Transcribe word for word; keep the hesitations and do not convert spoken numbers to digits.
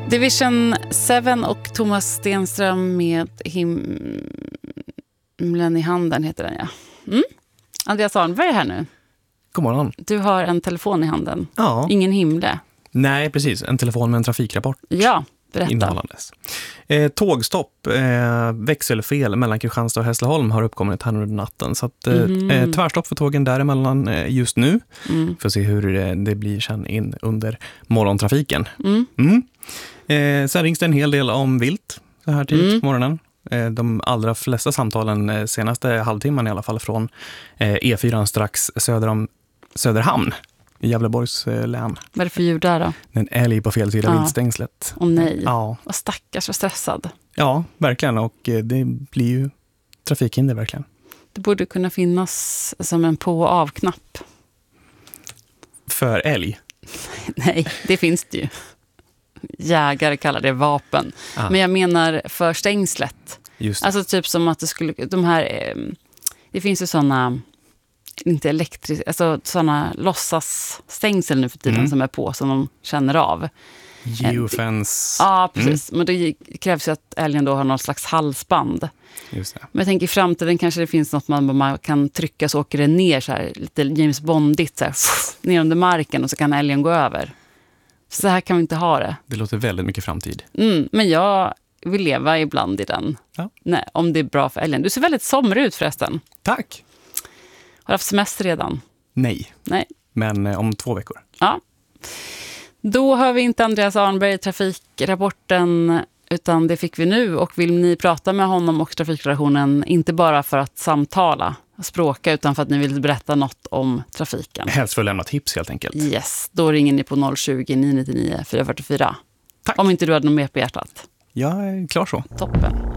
Division Seven och Thomas Stenström med Himlen i handen heter den, ja. Mm. Andreas Arnberg är här nu. God morgon. Du har en telefon i handen. Ja. Ingen himle. Nej, precis. En telefon med en trafikrapport. Ja, berätta. Innehållandes. Eh, tågstopp, eh, växelfel mellan Kristianstad och Hässleholm har uppkommit här under natten. Så att, eh, mm. tvärstopp för tågen däremellan eh, just nu. Mm. För att se hur eh, det blir sen in under morgontrafiken. Mm. Mm. Eh, sen rings det en hel del om vilt så här tidigt mm. på morgonen. Eh, de allra flesta samtalen eh, senaste halvtimman i alla fall från eh, E fyra strax söder om Söderhamn. I Gävleborgs län. Vad är det för djur där då? En älg på fel sida ja. viltstängslet. Åh nej, ja. vad stackars, vad stressad. Ja, verkligen. Och det blir ju trafikhinder verkligen. Det borde kunna finnas som en på- och av-knapp. För älg? Nej, det finns det ju. Jägare kallar det vapen. Ah. Men jag menar för stängslet. Just det. Alltså typ som att det skulle, de här, det finns ju sådana... inte elektriskt, alltså sådana låtsasstängsel nu för tiden mm. som är på som de känner av. Geofence. Ja, precis. Mm. Men det krävs ju att älgen då har någon slags halsband. Just det. Men jag tänker i framtiden kanske det finns något man, man kan trycka så åker det ner så här, lite James Bondigt så här, pff, ner under marken och så kan älgen gå över. Så här kan vi inte ha det. Det låter väldigt mycket framtid. Mm, men jag vill leva ibland i den. Ja. Nej, om det är bra för älgen. Du ser väldigt somrig ut förresten. Tack. Har du haft semester redan? Nej. Nej. Men eh, om två veckor. Ja. Då hör vi inte Andreas Arnberg i trafikrapporten, utan det fick vi nu. Och vill ni prata med honom och trafikredaktionen, inte bara för att samtala och språka, utan för att ni vill berätta något om trafiken. Helst för att lämna tips helt enkelt. Yes, då ringer ni på noll tjugo, nio nio nio, fyra fyra fyra. Tack. Om inte du hade något mer på hjärtat. Jag är klar så. Toppen.